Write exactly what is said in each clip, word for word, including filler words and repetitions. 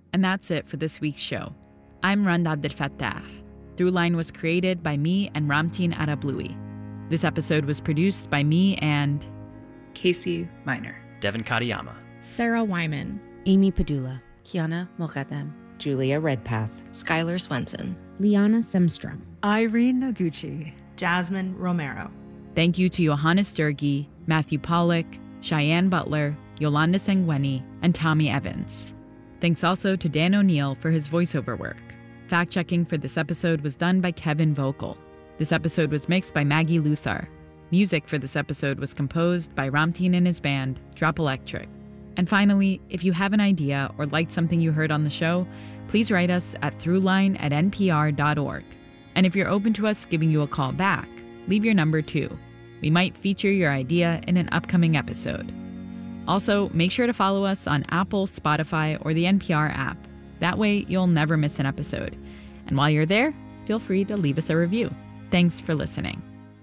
And that's it for this week's show. I'm Randa Abdel Fattah. Throughline was created by me and Ramtin Arablouei. This episode was produced by me and Casey Miner, Devin Katayama, Sarah Wyman, Amy Padula, Kiana Moghadam, Julia Redpath, Skylar Swenson, Liana Semstrom, Irene Noguchi, Jasmine Romero. Thank you to Johannes Sturgi, Matthew Pollock, Cheyenne Butler, Yolanda Sangweni, and Tommy Evans. Thanks also to Dan O'Neill for his voiceover work. Fact-checking for this episode was done by Kevin Vogel. This episode was mixed by Maggie Luthar. Music for this episode was composed by Ramtin and his band, Drop Electric. And finally, if you have an idea or liked something you heard on the show, please write us at throughline at n p r dot org. And if you're open to us giving you a call back, leave your number too. We might feature your idea in an upcoming episode. Also, make sure to follow us on Apple, Spotify, or the N P R app. That way, you'll never miss an episode. And while you're there, feel free to leave us a review. Thanks for listening.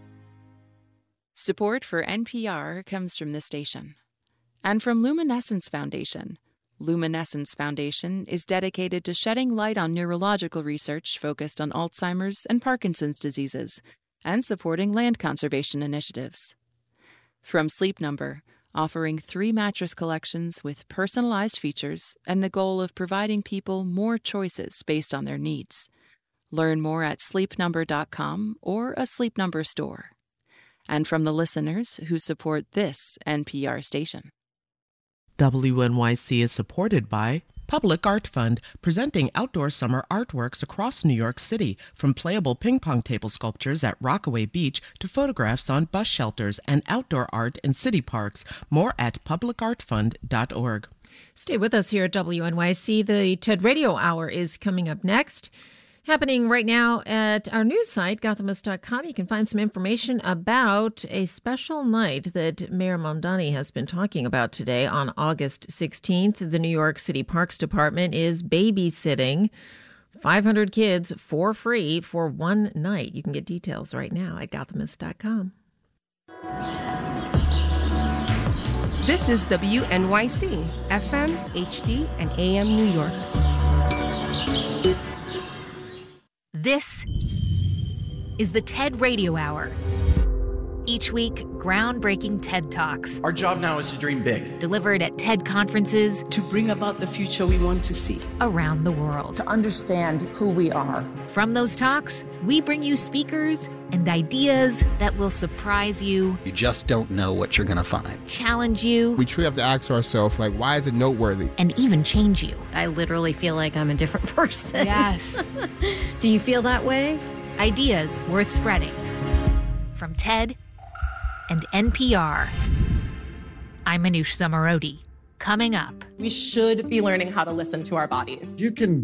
Support for N P R comes from this station and from Luminescence Foundation. Luminescence Foundation is dedicated to shedding light on neurological research focused on Alzheimer's and Parkinson's diseases and supporting land conservation initiatives. From Sleep Number, offering three mattress collections with personalized features and the goal of providing people more choices based on their needs. Learn more at sleep number dot com or a Sleep Number store. And from the listeners who support this N P R station. W N Y C is supported by Public Art Fund, presenting outdoor summer artworks across New York City, from playable ping pong table sculptures at Rockaway Beach to photographs on bus shelters and outdoor art in city parks. More at public art fund dot org. Stay with us here at W N Y C. The TED Radio Hour is coming up next. Happening right now at our news site, Gothamist dot com. You can find some information about a special night that Mayor Mamdani has been talking about today on August sixteenth. The New York City Parks Department is babysitting five hundred kids for free for one night. You can get details right now at Gothamist dot com. This is W N Y C, F M, H D, and A M New York. This is the TED Radio Hour. Each week, groundbreaking TED Talks. Our job now is to dream big. Delivered at TED conferences. To bring about the future we want to see. Around the world. To understand who we are. From those talks, we bring you speakers and ideas that will surprise you. You just don't know what you're going to find. Challenge you. We truly have to ask ourselves, like, why is it noteworthy? And even change you. I literally feel like I'm a different person. Yes. Do you feel that way? Ideas worth spreading. From TED and N P R. I'm Manoush Zomorodi. Coming up. We should be learning how to listen to our bodies. You can